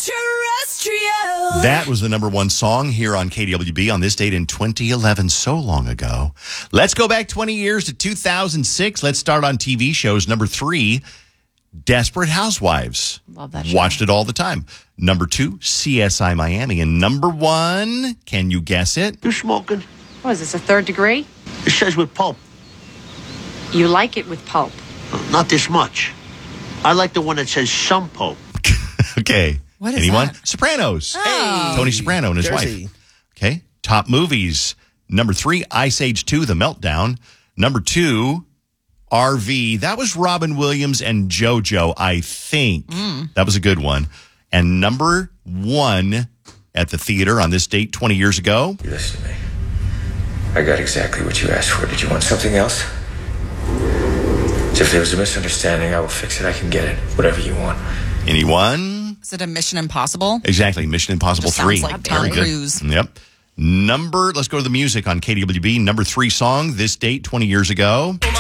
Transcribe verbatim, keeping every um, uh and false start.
Extraterrestrial. That was the number one song here on K D W B on this date in twenty eleven, so long ago. Let's go back twenty years to two thousand six. Let's start on T V shows. Number three, Desperate Housewives. Love that show. Watched it all the time. Number two, C S I Miami. And number one, can you guess it? You smoking? What is this, a third degree? It says with pulp. You like it with pulp. Not this much. I like the one that says some pulp. Okay. What is Anyone? that? Sopranos. Hey. Tony Soprano and his Jersey. wife. Okay. Top movies. Number three, Ice Age two, The Meltdown. Number two, R V. That was Robin Williams and JoJo, I think. Mm. That was a good one. And number one at the theater on this date twenty years ago. You listen to me. I got exactly what you asked for. Did you want something else? So if there was a misunderstanding, I will fix it. I can get it. Whatever you want. Anyone? Is it a Mission Impossible? Exactly. Mission Impossible Just three. sounds like Tom Very good. Cruise. Yep. Number, let's go to the music on K D W B. Number three song, this date twenty years ago.